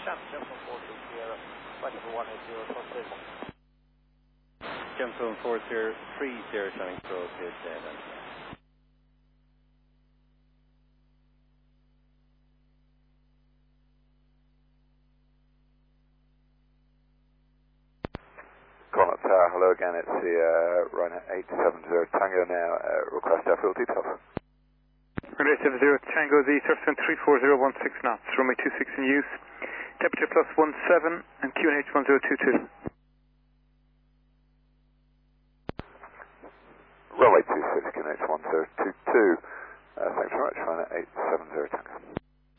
Gemstone 430, 2180, close stable. Gemstone 4030, showing through to dead. Connaught Tower, hello again, it's the Ryanair 870 Tango now, request airfield details. Ryanair 870 Tango, the surface wind 34016 knots, runway 26 in use, temperature plus 17 and QNH 1022. Runway 26, QNH 1022, thanks very much, Ryanair 870 Tango.